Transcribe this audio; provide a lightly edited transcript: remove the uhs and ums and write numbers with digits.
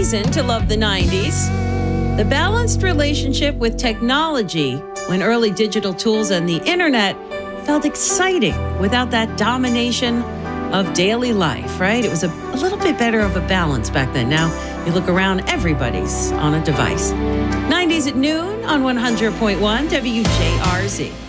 reason to love the 90s. The balanced relationship with technology when early digital tools and the internet felt exciting without that domination of daily life, right? It was a little bit better of a balance back then. Now you look around, everybody's on a device. 90s at noon on 100.1 WJRZ.